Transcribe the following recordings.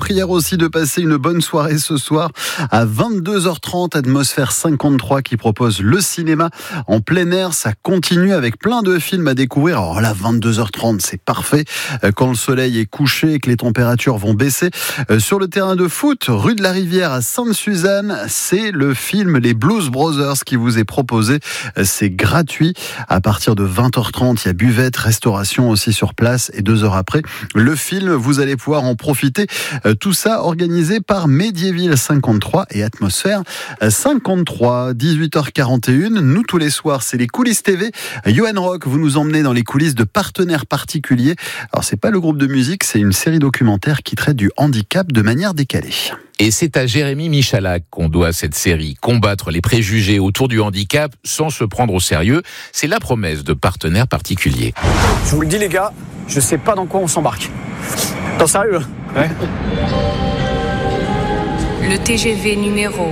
prière aussi de passer une bonne soirée ce soir à 22h30. Atmosphère 53 qui propose le cinéma en plein air. Ça continue avec plein de films à découvrir. Alors là, 22h30, c'est parfait. Quand le soleil est couché et que les températures vont baisser. Sur le terrain de foot, rue de la Rivière à Sainte-Suzanne, c'est le film Les Blues Brothers qui vous est proposé. C'est gratuit. À partir de 20h30, il y a buvette, restauration aussi sur place. Et 2 heures après, le film, vous allez pouvoir en profiter. Tout ça organisé par Médiéville 53 et Atmosphère 53. 18h41. Nous, tous les soirs, c'est les coulisses TV. Johan Rock, vous nous emmenez dans les coulisses de Partenaires Particuliers. Alors, c'est pas le groupe de musique, c'est une série documentaire qui traite du handicap de manière décalée. Et c'est à Jérémy Michalak qu'on doit cette série. Combattre les préjugés autour du handicap sans se prendre au sérieux, c'est la promesse de Partenaires Particuliers. Je vous le dis les gars, je sais pas dans quoi on s'embarque. T'en sérieux? Ouais. Le TGV numéro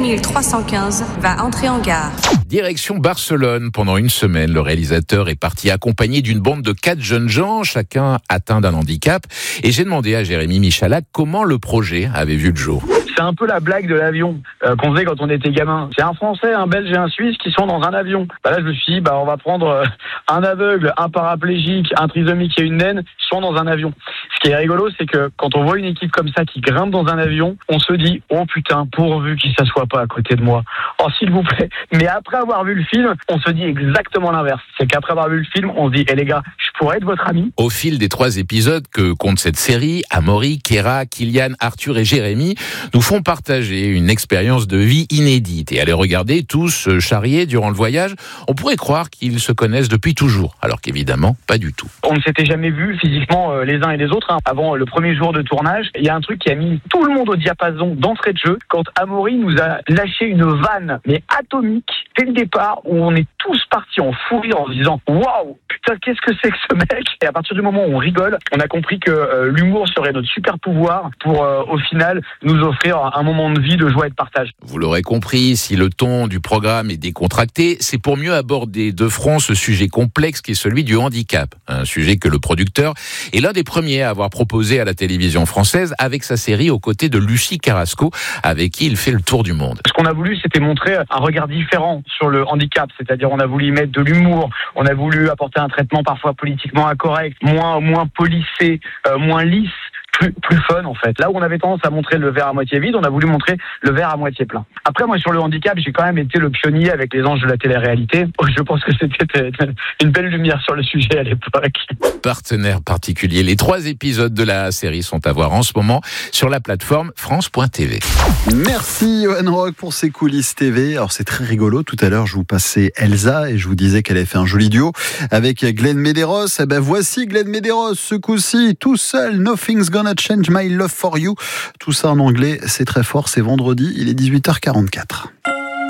4315 va entrer en gare. Direction Barcelone. Pendant une semaine, le réalisateur est parti accompagné d'une bande de 4 jeunes gens, chacun atteint d'un handicap. Et j'ai demandé à Jérémy Michalak comment le projet avait vu le jour. C'est un peu la blague de l'avion qu'on faisait quand on était gamin. C'est un Français, un Belge et un Suisse qui sont dans un avion. Là, je me suis dit, on va prendre un aveugle, un paraplégique, un trisomique et une naine, qui sont dans un avion. Ce qui est rigolo, c'est que quand on voit une équipe comme ça qui grimpe dans un avion, on se dit, oh putain, pourvu qu'il ne s'assoie pas à côté de moi. Oh, s'il vous plaît. Mais après avoir vu le film, on se dit exactement l'inverse. C'est qu'après avoir vu le film, on se dit, les gars, je pourrais être votre ami. Au fil des 3 épisodes que compte cette série, Amaury, Kéra, Kylian, Arthur et Jérémy nous font partager une expérience de vie inédite et à les regarder tous charriés durant le voyage, on pourrait croire qu'ils se connaissent depuis toujours, alors qu'évidemment, pas du tout. On ne s'était jamais vus physiquement les uns et les autres. Avant le premier jour de tournage, il y a un truc qui a mis tout le monde au diapason d'entrée de jeu quand Amaury nous a lâché une vanne, mais atomique, dès le départ, où on est tous partis en fou rire en se disant « Waouh, putain, qu'est-ce que c'est que ce mec ?» Et à partir du moment où on rigole, on a compris que l'humour serait notre super pouvoir pour, au final, nous offrir un moment de vie, de joie et de partage. Vous l'aurez compris, si le ton du programme est décontracté, c'est pour mieux aborder de front ce sujet complexe qui est celui du handicap. Un sujet que le producteur est l'un des premiers à avoir proposé à la télévision française avec sa série aux côtés de Lucie Carrasco, avec qui il fait le tour du monde. Ce qu'on a voulu, c'était montrer un regard différent sur le handicap, c'est-à-dire on a voulu y mettre de l'humour, on a voulu apporter un traitement parfois politiquement incorrect, moins policé, moins lisse, plus fun en fait. Là où on avait tendance à montrer le verre à moitié vide, on a voulu montrer le verre à moitié plein. Après moi sur le handicap, j'ai quand même été le pionnier avec les anges de la télé-réalité. Je pense que c'était une belle lumière sur le sujet à l'époque. Partenaires particuliers. Les 3 épisodes de la série sont à voir en ce moment sur la plateforme France.tv. Merci Johan Rock pour ces coulisses TV. Alors c'est très rigolo. Tout à l'heure, je vous passais Elsa et je vous disais qu'elle avait fait un joli duo avec Glenn Medeiros. Eh ben voici Glenn Medeiros ce coup-ci, tout seul. Nothing's Gonna Change My Love For You. Tout ça en anglais, c'est très fort. C'est vendredi, il est 18h44.